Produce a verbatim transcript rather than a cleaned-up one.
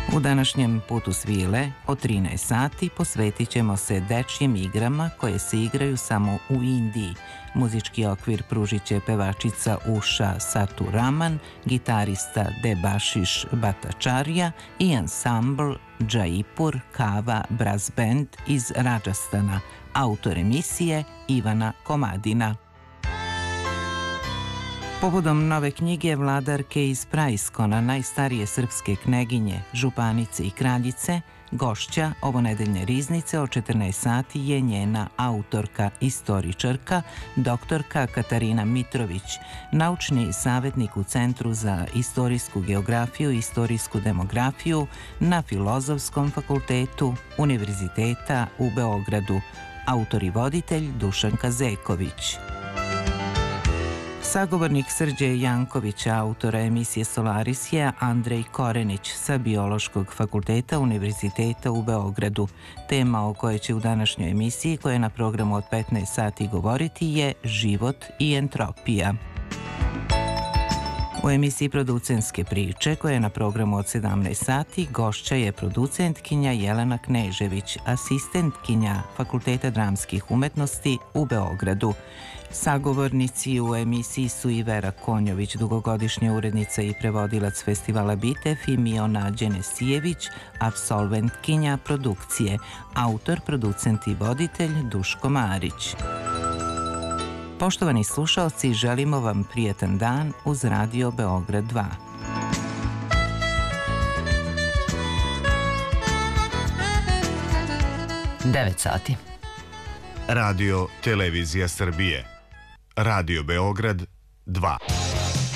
U današnjem Putu svile od trinaest sati posvetit ćemo se dečjim igrama koje se igraju samo u Indiji. Muzički okvir pružit će pevačica Usha Saturaman, gitarista Debashish Bhattacharya i ansambl Jaipur Kava Brass Band iz Rajasthana, autor emisije Ivana Komadina. Povodom nove knjige vladarke iz Praiskona, najstarije srpske kneginje, županice i kraljice, gošća ovonedeljne riznice od četrnaest sati je njena autorka, istoričarka, doktorka Katarina Mitrović, naučni savjetnik u Centru za istorijsku geografiju i istorijsku demografiju na Filozofskom fakultetu Univerziteta u Beogradu, autor i voditelj Dušanka Zeković. Sagovornik Srđe Jankovića, autora emisije Solaris, je Andrej Korenić sa Biološkog fakulteta Univerziteta u Beogradu. Tema o kojoj će u današnjoj emisiji, koja je na programu od petnaest sati, govoriti je život i entropija. U emisiji Producentske priče, koja je na programu od sedamnaest sati, gošća je producentkinja Jelena Knežević, asistentkinja Fakulteta dramskih umetnosti u Beogradu. Sagovornici u emisiji su i Vera Konjović, dugogodišnja urednica i prevodilac festivala Bitev, i Miona Đenesijević, apsolventkinja produkcije, autor, producent i voditelj Duško Marić. Poštovani slušaoci, želimo vam prijetan dan uz Radio Beograd dva. devet sati. Radio Televizija Srbije. Radio Beograd dva.